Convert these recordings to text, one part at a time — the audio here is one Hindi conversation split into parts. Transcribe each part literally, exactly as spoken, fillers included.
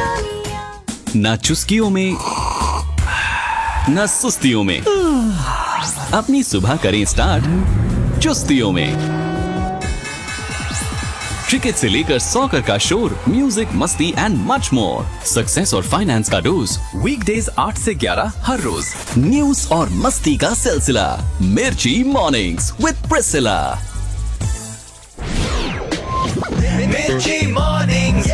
ना चुस्कियों में ना सुस्तियों में, अपनी सुबह करें स्टार्ट चुस्तियों में। क्रिकेट से लेकर सॉकर का शोर, म्यूजिक, मस्ती एंड मच मोर। सक्सेस और फाइनेंस का डोज वीकडेज आठ से ग्यारह हर रोज। न्यूज और मस्ती का सिलसिला मिर्ची मॉर्निंग्स विद प्रिसिला। मिर्ची मॉर्निंग्स,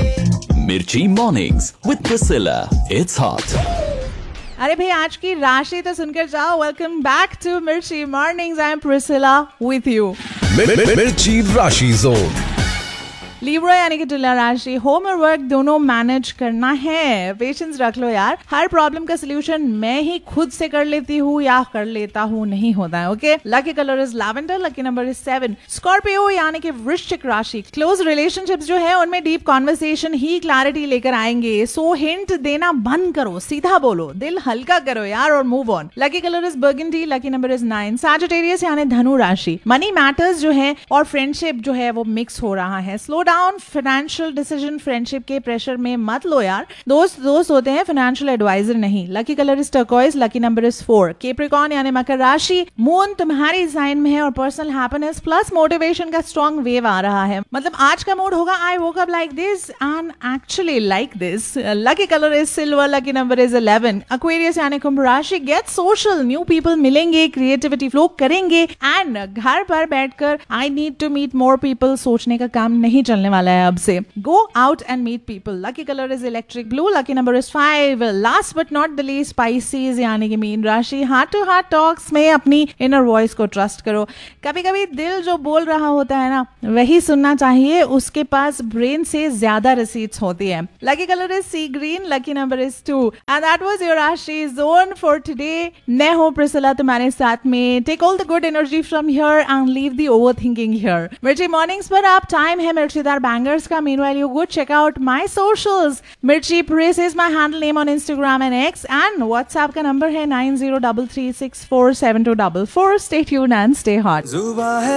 मिर्ची mornings with Priscilla, it's hot. अरे भाई, आज की राशि तो सुनकर जाओ। वेलकम बैक टू मिर्ची mornings. I am Priscilla with you. मिर्ची राशि जोन। लिब्रा यानी कि तुला राशि, होम और वर्क दोनों मैनेज करना है। पेशेंस रख लो यार। हर प्रॉब्लम का सोल्यूशन मैं ही खुद से कर लेती हूँ या कर लेता हूँ नहीं होता है। Okay, lucky colour is lavender, lucky number is seven. Scorpio यानी कि वृश्चिक राशि, क्लोज रिलेशनशिप्स जो है उनमें डीप कॉन्वर्सेशन ही क्लैरिटी लेकर आएंगे। सो हिंट देना बंद करो, सीधा बोलो, दिल हल्का करो यार और move on. Lucky colour is burgundy, lucky number is nine. Sagittarius यानी धनु राशि, मनी मैटर्स जो है और फ्रेंडशिप जो है वो मिक्स हो रहा है। Slow down financial decision friendship के प्रेशर में मत लो यार। दोस्त दोस्त होते हैं, फाइनेंशियल एडवाइजर नहीं। Lucky colour is turquoise, lucky number is four. Capricorn यानी मकर राशि, मून तुम्हारी साइन में है और पर्सनल हैप्पीनेस प्लस मोटिवेशन का स्ट्रॉन्ग वेव आ रहा है। मतलब आज का मूड होगा आई woke up like this and actually like this. Lucky colour is silver, lucky number is eleven. Aquarius यानी कुंभ राशि, गेट सोशल, न्यू पीपल मिलेंगे, क्रिएटिविटी फ्लो करेंगे एंड घर पर बैठकर I need to meet more people सोचने का काम नहीं चलने वाला है अब से। Go out and meet people. Lucky colour is electric blue, lucky number is five. Last but not the least, species यानी कि मीन राशि, हार्ट टू हार्ट टॉक्स में अपनी इनर वॉइस को ट्रस्ट करो। कभी कभी दिल जो बोल रहा होता है ना वही सुनना चाहिए, उसके पास ब्रेन से ज्यादा रिसीट्स होती है। Lucky colour is C green, lucky number is to and that was your राशि जोन फॉर टुडे। मैं हूं प्रिसिला तुम्हारे साथ में। Take all the good energy from here and leave the over thinking here. मिर्ची मॉर्निंग्स पर आप टाइम है मिर्चीदार बैंगर्स का। Meanwhile, you go check out my socials. Mirchi Press is my handle name on Instagram and X, and WhatsApp का नंबर है nine zero three three six four seven two four four. Stay tuned and stay hot.